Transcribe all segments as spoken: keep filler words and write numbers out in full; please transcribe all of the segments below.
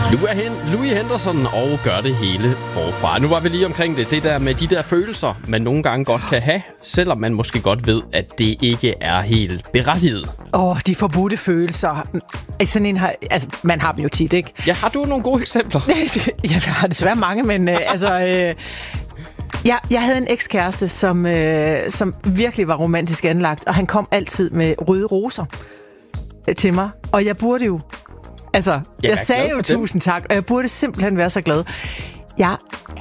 Louis Henderson og gør det hele forfra. Nu var vi lige omkring det. Det der med de der følelser, man nogle gange godt kan have, selvom man måske godt ved, at det ikke er helt berettiget. Åh, oh, de forbudte følelser. Sådan en har, altså, man har dem jo tit, ikke? Ja, har du nogle gode eksempler? Jeg har desværre mange, men øh, altså... Øh, jeg, jeg havde en ekskæreste, som, øh, som virkelig var romantisk anlagt, og han kom altid med røde roser øh, til mig. Og jeg burde jo... Altså, jeg, jeg sagde jo tusind tak, og jeg burde simpelthen være så glad. Jeg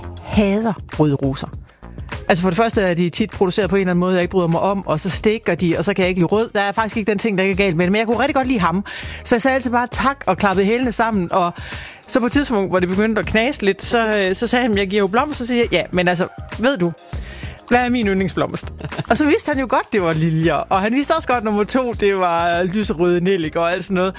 hader røde roser. Altså for det første er de tit produceret på en eller anden måde, jeg ikke bryder mig om, og så stikker de, og så kan jeg ikke lide rød. Der er faktisk ikke den ting, der ikke er galt med det, men jeg kunne rigtig godt lide ham. Så jeg sagde altid bare tak og klappede hælene sammen, og så på et tidspunkt, hvor det begyndte at knase lidt, så, så sagde han, jeg giver jo blomster, så siger jeg, ja, men altså, ved du, hvad er min yndlingsblomst? Og så vidste han jo godt, det var liljer, og han vidste også godt, nummer to, det var lyserøde nellik og alt sådan noget.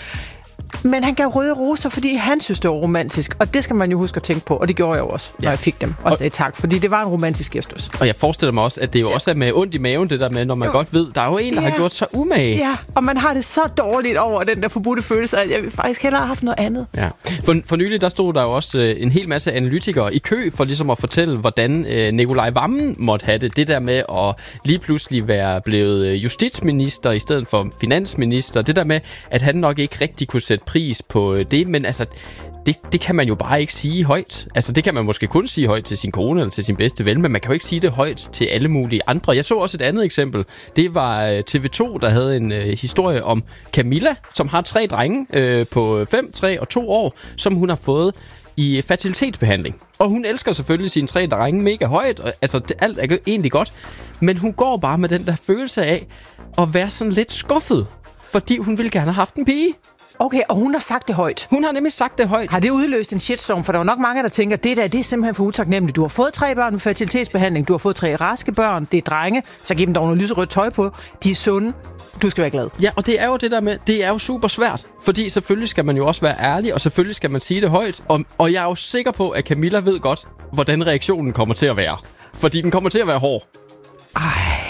Men han gav røde roser, fordi han synes, det var romantisk. Og det skal man jo huske at tænke på. Og det gjorde jeg jo også, når ja. jeg fik dem. Og sagde tak, fordi det var en romantisk gestus. Og jeg forestiller mig også, at det jo ja. også er med ondt i maven, det der med, når man jo. godt ved, der er jo en, der ja. har gjort sig umage. Ja, og man har det så dårligt over den der forbudte følelse, at jeg faktisk hellere have haft noget andet. Ja. For, for nylig, der stod der jo også øh, en hel masse analytikere i kø for ligesom at fortælle, hvordan øh, Nicolai Wammen måtte have det. Det der med at lige pludselig være blevet justitsminister i stedet for finansminister. Det der med, at han nok ikke rigtig kunne sætte pris på det, men altså, det, det kan man jo bare ikke sige højt. Altså, det kan man måske kun sige højt til sin kone eller til sin bedste ven, men man kan jo ikke sige det højt til alle mulige andre. Jeg så også et andet eksempel. Det var T V to, der havde en øh, historie om Camilla, som har tre drenge øh, på fem, tre og to år, som hun har fået i fertilitetsbehandling. Og hun elsker selvfølgelig sine tre drenge mega højt, og altså, det, alt er egentlig godt, men hun går bare med den der følelse af at være sådan lidt skuffet, fordi hun ville gerne have haft en pige. Okay, og hun har sagt det højt. Hun har nemlig sagt det højt. Har det udløst en shitstorm? For der er nok mange, der tænker, det der, det er simpelthen for utaknemmeligt. Du har fået tre børn med fertilitetsbehandling, du har fået tre raske børn, det er drenge, så giv dem dog noget lyserødt tøj på. De er sunde. Du skal være glad. Ja, og det er jo det der med, det er jo super svært. Fordi selvfølgelig skal man jo også være ærlig, og selvfølgelig skal man sige det højt. Og, og jeg er jo sikker på, at Camilla ved godt, hvordan reaktionen kommer til at være. Fordi den kommer til at være hård. Ej...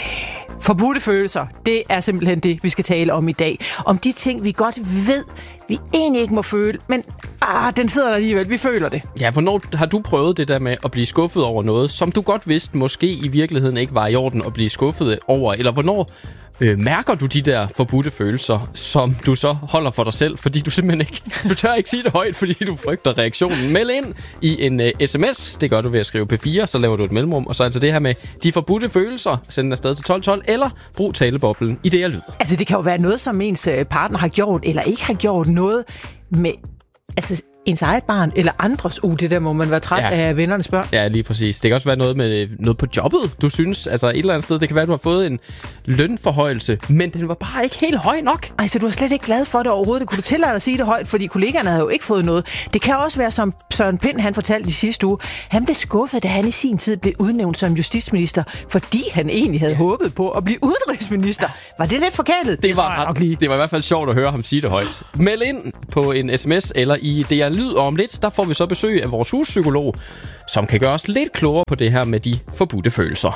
Forbudte følelser, det er simpelthen det, vi skal tale om i dag. Om de ting, vi godt ved, vi egentlig ikke må føle, men ah, den sidder der alligevel, vi føler det. Ja, hvornår har du prøvet det der med at blive skuffet over noget, som du godt vidste måske i virkeligheden ikke var i orden at blive skuffet over? Eller hvornår øh, mærker du de der forbudte følelser, som du så holder for dig selv, fordi du simpelthen ikke, du tør ikke sige det højt, fordi du frygter reaktionen. Meld ind i en øh, sms, det gør du ved at skrive P fire, så laver du et mellemrum, og så altså det her med de forbudte følelser, send den afsted til tolv tolv, eller brug taleboblen i det, jeg lyder. Altså det kan jo være noget, som ens partner har gjort, eller ikke har gjort noget med... Altså ens eget barn, eller andres. Uh, det der må man være træt ja. af vennernes børn. Ja, lige præcis. Det kan også være noget med noget på jobbet, du synes. Altså et eller andet sted, det kan være, at du har fået en lønforhøjelse, men den var bare ikke helt høj nok. Ej, så du er slet ikke glad for det overhovedet. Det kunne du tillade dig at sige det højt, fordi kollegaerne havde jo ikke fået noget. Det kan også være, som Søren Pind, han fortalte i sidste uge. Han blev skuffet, da han i sin tid blev udnævnt som justitsminister, fordi han egentlig havde ja. håbet på at blive udenrigsminister. Ja. Var det lidt forkælet? Det var, ret, det var i hvert fald sjovt at høre ham sige det højt. Meld ind på en sms eller i det, jeg lyder om lidt. Der får vi så besøg af vores huspsykolog, som kan gøre os lidt klogere på det her med de forbudte følelser.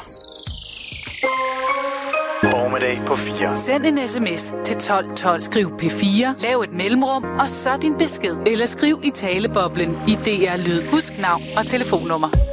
Formiddag på fire. Send en sms til tolv tolv. Skriv P fire, lav et mellemrum, og så din besked. Eller skriv i taleboblen i D R Lyd. Husk navn og telefonnummer.